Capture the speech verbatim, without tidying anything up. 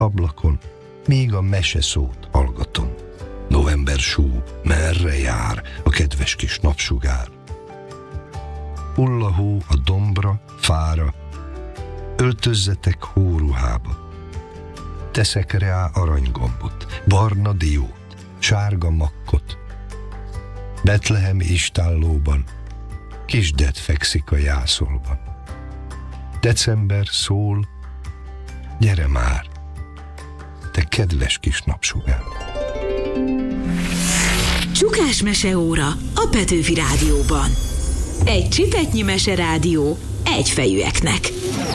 ablakon, míg a meseszót hallgatom. November sú, merre jár a kedves kis napsugár. Hull a hó a dombra, fára, öltözzetek hóruhába. Teszek rá aranygombot, barna diót, sárga makkot. Betlehemi istállóban kisdet fekszik a jászolban. December szól, gyere már, te kedves kis napsugár. Csukás meseóra a Petőfi Rádióban. Egy csipetnyi meserádió egyfejűeknek.